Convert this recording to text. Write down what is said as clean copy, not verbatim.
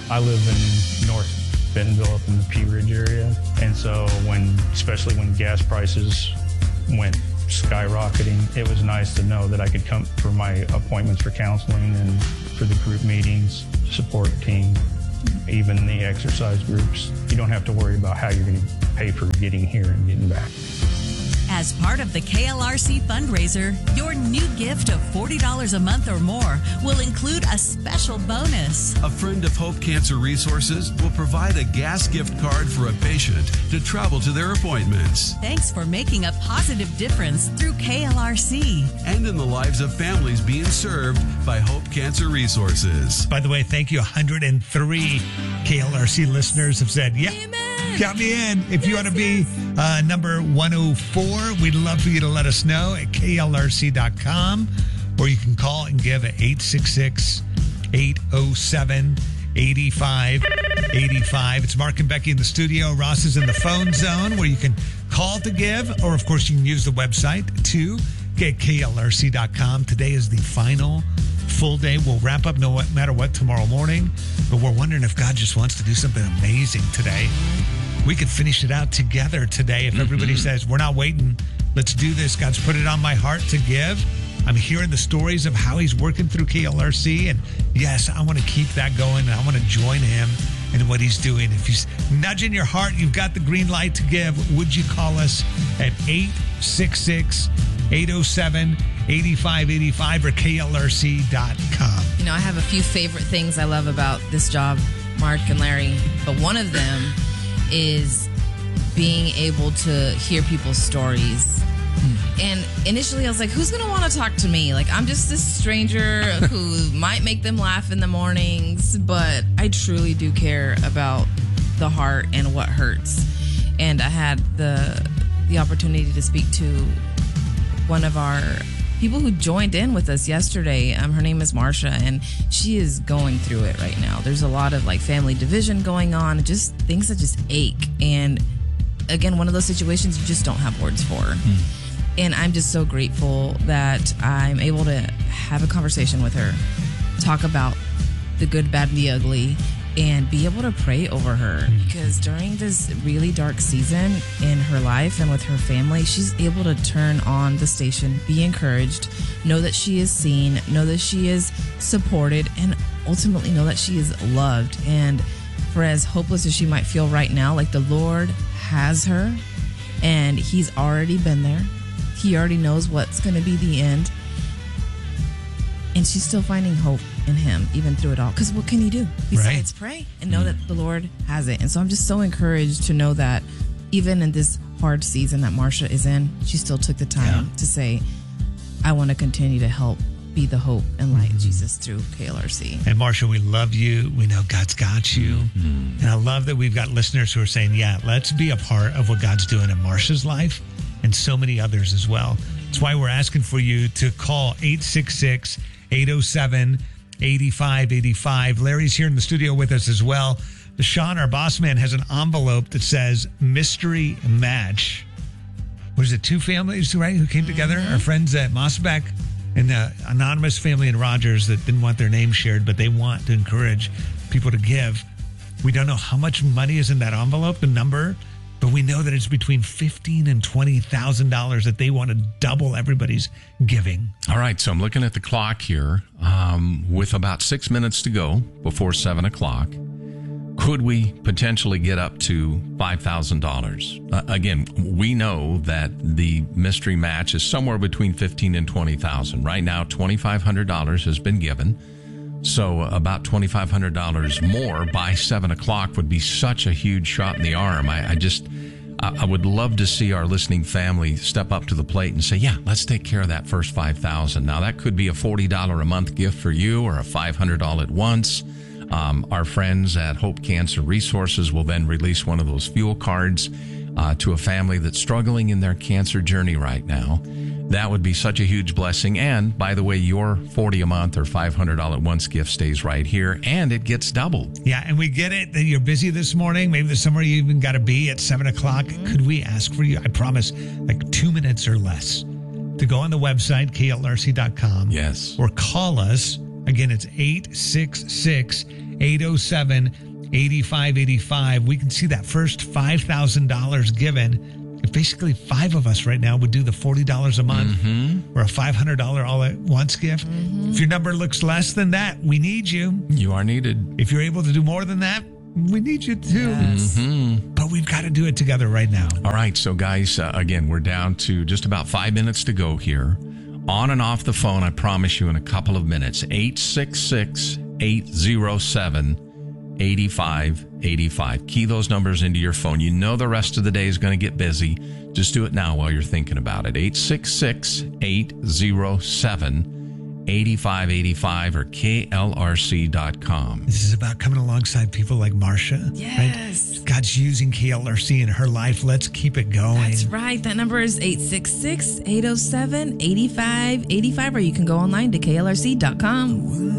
I live in North Bentonville up in the Pea Ridge area. And so especially when gas prices went skyrocketing, it was nice to know that I could come for my appointments for counseling and for the group meetings, support team, even the exercise groups. You don't have to worry about how you're going to pay for getting here and getting back. As part of the KLRC fundraiser, your new gift of $40 a month or more will include a special bonus. A friend of Hope Cancer Resources will provide a gas gift card for a patient to travel to their appointments. Thanks for making a positive difference through KLRC. And in the lives of families being served by Hope Cancer Resources. By the way, thank you. 103 KLRC listeners have said, yeah, count me in. If you want to be number 104, we'd love for you to let us know at klrc.com, or you can call and give at 866-807-8585. It's Mark and Becky in the studio. Ross is in the phone zone where you can call to give, or of course you can use the website to get klrc.com. Today is the final full day. We'll wrap up no matter what tomorrow morning, but we're wondering if God just wants to do something amazing today. We could finish it out together today if everybody says, we're not waiting. Let's do this. God's put it on my heart to give. I'm hearing the stories of how he's working through KLRC. And yes, I want to keep that going. And I want to join him in what he's doing. If he's nudging your heart, you've got the green light to give. Would you call us at 866-807-8585 or klrc.com? You know, I have a few favorite things I love about this job, Mark and Larry, but one of them is being able to hear people's stories. And initially I was like, who's going to want to talk to me? Like, I'm just this stranger who might make them laugh in the mornings, but I truly do care about the heart and what hurts. And I had the opportunity to speak to one of our people who joined in with us yesterday. Her name is Marsha, and she is going through it right now. There's a lot of family division going on, just things that just ache. And again, one of those situations you just don't have words for. And I'm just so grateful that I'm able to have a conversation with her, talk about the good, bad, and the ugly, and be able to pray over her. Because during this really dark season in her life and with her family, she's able to turn on the station, be encouraged, know that she is seen, know that she is supported, and ultimately know that she is loved. And for as hopeless as she might feel right now, the Lord has her, and he's already been there. He already knows what's going to be the end. And she's still finding hope in him, even through it all. Because what can you do besides pray and know that the Lord has it? And so I'm just so encouraged to know that even in this hard season that Marsha is in, she still took the time to say, I want to continue to help be the hope and light of Jesus through KLRC. And Marsha, we love you. We know God's got you. And I love that we've got listeners who are saying, yeah, let's be a part of what God's doing in Marsha's life and so many others as well. That's why we're asking for you to call 866-807-8585. Larry's here in the studio with us as well. Sean, our boss man, has an envelope that says mystery match. Was it two families, right, who came together? Our friends at Mossback and the anonymous family in Rogers that didn't want their name shared, but they want to encourage people to give. We don't know how much money is in that envelope, the number, but we know that it's between $15,000 and $20,000 that they want to double everybody's giving. All right, so I'm looking at the clock here. With about 6 minutes to go before 7 o'clock, could we potentially get up to $5,000? Again, we know that the mystery match is somewhere between $15,000 and $20,000. Right now, $2,500 has been given. So about $2,500 more by 7 o'clock would be such a huge shot in the arm. I would love to see our listening family step up to the plate and say, yeah, let's take care of that first $5,000. Now, that could be a $40 a month gift for you or a $500 at once. Our friends at Hope Cancer Resources will then release one of those fuel cards to a family that's struggling in their cancer journey right now. That would be such a huge blessing. And by the way, your $40 a month or $500 once gift stays right here, and it gets doubled. Yeah, and we get it that you're busy this morning. Maybe there's somewhere you even got to be at 7 o'clock. Could we ask for you? I promise, 2 minutes or less to go on the website, klrc.com. Yes. Or call us. Again, it's 866 807-8585. We can see that first $5,000 given. If basically 5 of us right now would do the $40 a month or a $500 all-at-once gift. If your number looks less than that, we need you. You are needed. If you're able to do more than that, we need you too. But we've got to do it together right now. All right. So, guys, again, we're down to just about 5 minutes to go here. On and off the phone, I promise you, in a couple of minutes. 866-807-8585. Key those numbers into your phone. You know the rest of the day is going to get busy. Just do it now while you're thinking about it. 866-807-8585 or KLRC.com. This is about coming alongside people like Marsha. Yes. Right? God's using KLRC in her life. Let's keep it going. That's right. That number is 866-807-8585, or you can go online to KLRC.com.